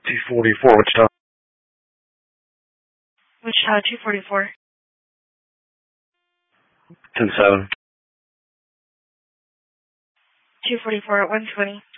244, Wichita. Wichita 244. 10-7. 244 at 120.